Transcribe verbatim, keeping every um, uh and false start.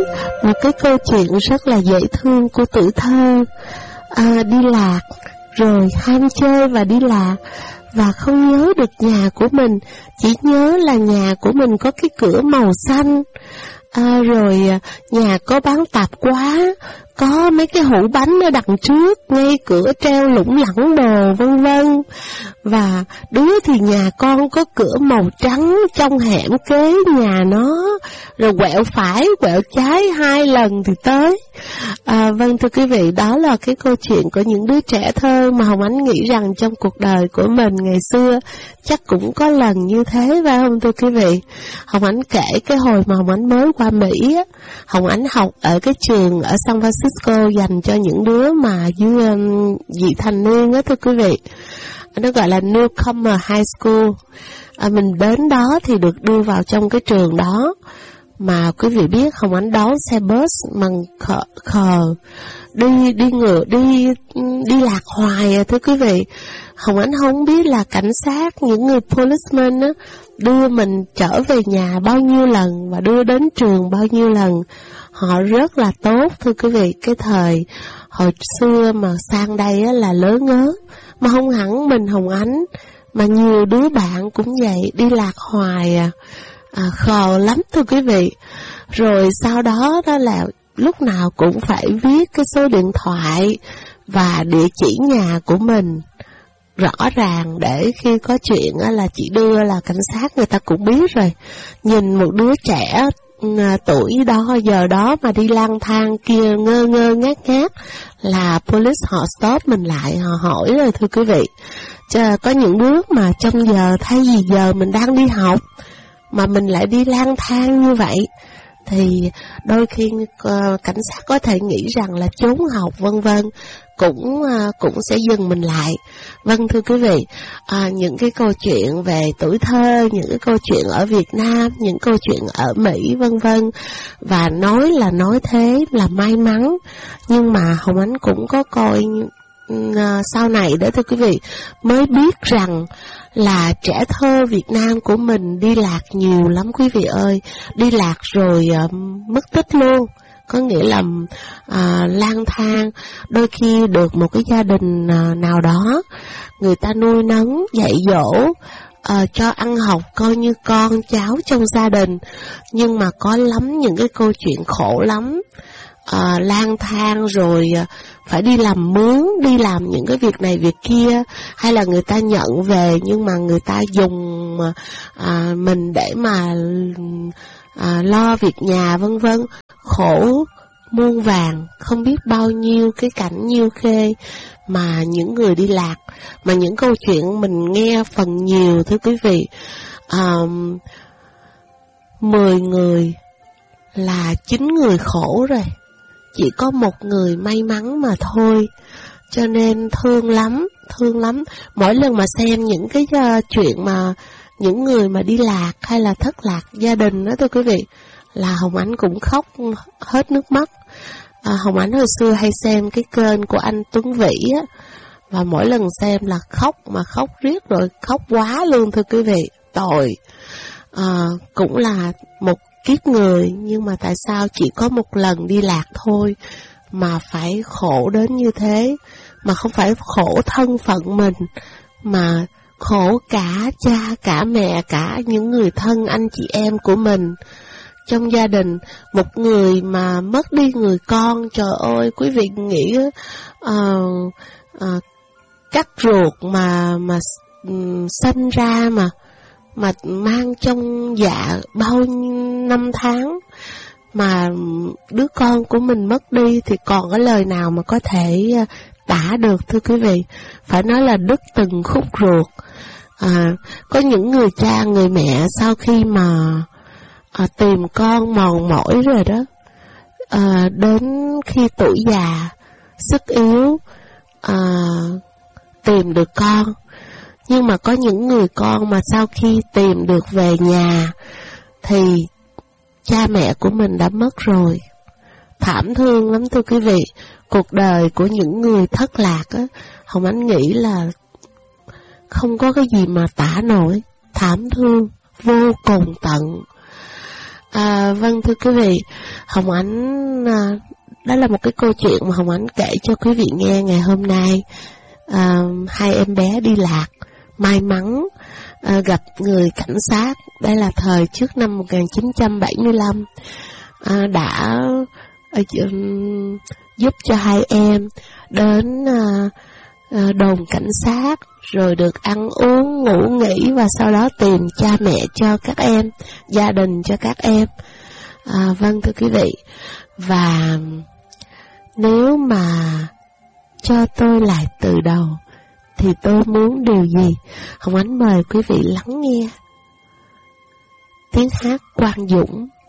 một cái câu chuyện rất là dễ thương của tuổi thơ. À, đi lạc, rồi ham chơi và đi lạc, và không nhớ được nhà của mình, chỉ nhớ là nhà của mình có cái cửa màu xanh, à, rồi nhà có bán tạp hóa, có mấy cái hũ bánh ở đằng trước, ngay cửa treo lủng lẳng đồ vân vân. Và đứa thì nhà con có cửa màu trắng trong hẻm kế nhà nó, rồi quẹo phải quẹo trái hai lần thì tới. À, vâng thưa quý vị, đó là cái câu chuyện của những đứa trẻ thơ mà Hồng Ánh nghĩ rằng trong cuộc đời của mình ngày xưa chắc cũng có lần như thế, phải không thưa quý vị? Hồng Ánh kể cái hồi mà Hồng Ánh mới qua Mỹ á, Hồng Ánh học ở cái trường ở San Francisco dành cho những đứa mà dưới um, vị thành niên á thưa quý vị. Nó gọi là Newcomer High School. À, mình đến đó thì được đưa vào trong cái trường đó. Mà quý vị biết Hồng Ánh đón xe bus bằng khờ, khờ đi đi ngựa đi đi lạc hoài à thưa quý vị. Hồng Ánh không biết là cảnh sát, những người policeman á, đưa mình trở về nhà bao nhiêu lần và đưa đến trường bao nhiêu lần. Họ rất là tốt thưa quý vị. Cái thời hồi xưa mà sang đây á là lớn ngớ, mà không hẳn mình Hồng Ánh, mà nhiều đứa bạn cũng vậy, đi lạc hoài à, à khờ lắm thưa quý vị. Rồi sau đó đó là lúc nào cũng phải viết cái số điện thoại và địa chỉ nhà của mình rõ ràng, để khi có chuyện á là chỉ đưa là cảnh sát người ta cũng biết rồi. Nhìn một đứa trẻ tuổi đó giờ đó mà đi lang thang kia ngơ ngơ ngác ngác là police họ stop mình lại, họ hỏi rồi thưa quý vị. Chứ có những đứa mà trong giờ thay vì giờ mình đang đi học mà mình lại đi lang thang như vậy, thì đôi khi uh, cảnh sát có thể nghĩ rằng là trốn học vân vân, cũng uh, cũng sẽ dừng mình lại. Vâng thưa quý vị, uh, những cái câu chuyện về tuổi thơ, những cái câu chuyện ở Việt Nam, những câu chuyện ở Mỹ vân vân, và nói là nói thế là may mắn, nhưng mà Hồng Ánh cũng có coi uh, sau này đó thưa quý vị, mới biết rằng là trẻ thơ Việt Nam của mình đi lạc nhiều lắm quý vị ơi. Đi lạc rồi uh, mất tích luôn. Có nghĩa là uh, lang thang. Đôi khi được một cái gia đình uh, nào đó, người ta nuôi nấng, dạy dỗ, uh, cho ăn học coi như con cháu trong gia đình. Nhưng mà có lắm những cái câu chuyện khổ lắm. À, lang thang rồi à, phải đi làm mướn, đi làm những cái việc này việc kia, hay là người ta nhận về nhưng mà người ta dùng à, mình để mà à, lo việc nhà vân vân. Khổ muôn vàng, không biết bao nhiêu cái cảnh nhiêu khê mà những người đi lạc. Mà những câu chuyện mình nghe phần nhiều thưa quý vị, à, mười người là chín người khổ rồi, chỉ có một người may mắn mà thôi. Cho nên thương lắm, thương lắm. Mỗi lần mà xem những cái uh, chuyện mà những người mà đi lạc hay là thất lạc gia đình đó thưa quý vị, là Hồng Ánh cũng khóc hết nước mắt. À, Hồng Ánh hồi xưa hay xem cái kênh của anh Tuấn Vĩ á, và mỗi lần xem là khóc mà khóc riết rồi, khóc quá luôn thưa quý vị. Tội. À, cũng là một kiếp người, nhưng mà tại sao chỉ có một lần đi lạc thôi mà phải khổ đến như thế? Mà không phải khổ thân phận mình, mà khổ cả cha, cả mẹ, cả những người thân, anh chị em của mình trong gia đình. Một người mà mất đi người con, trời ơi, quý vị nghĩ uh, uh, cắt ruột mà mà um, sinh ra mà mà mang trong dạ bao năm tháng, mà đứa con của mình mất đi thì còn có lời nào mà có thể tả được thưa quý vị. Phải nói là đứt từng khúc ruột. À, có những người cha, người mẹ sau khi mà à, tìm con mòn mỏi rồi đó, à, đến khi tuổi già, sức yếu, à, tìm được con. Nhưng mà có những người con mà sau khi tìm được về nhà thì cha mẹ của mình đã mất rồi. Thảm thương lắm thưa quý vị. Cuộc đời của những người thất lạc á, Hồng Ánh nghĩ là không có cái gì mà tả nổi. Thảm thương vô cùng tận. À, vâng thưa quý vị, Hồng Ánh, à, đó là một cái câu chuyện mà Hồng Ánh kể cho quý vị nghe ngày hôm nay. À, hai em bé đi lạc, may mắn à, gặp người cảnh sát, đây là thời trước năm một nghìn chín trăm bảy mươi lăm, à, đã à, giúp cho hai em đến à, à, đồn cảnh sát, rồi được ăn uống, ngủ nghỉ và sau đó tìm cha mẹ cho các em, gia đình cho các em. À, vâng thưa quý vị, và nếu mà cho tôi lại từ đầu thì tôi muốn điều gì? Hồng Ánh mời quý vị lắng nghe tiếng hát Quang Dũng.